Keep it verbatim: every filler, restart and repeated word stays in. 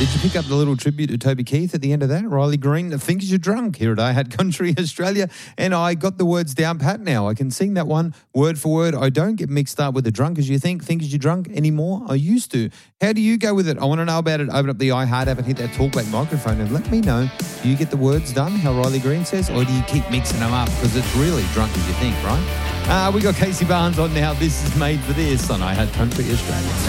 Did you pick up the little tribute to Toby Keith at the end of that? Riley Green thinks you're drunk here at I Had Country Australia, and I got the words down pat now. I can sing that one word for word. I don't get mixed up with the drunk as you think, think as you're drunk anymore. I used to. How do you go with it? I want to know about it. Open up the iHeart app and hit that talkback microphone and let me know. Do you get the words done, how Riley Green says, or do you keep mixing them up because it's really drunk as you think, right? Uh, we got Casey Barnes on now. This is Made for This on I Had Country Australia.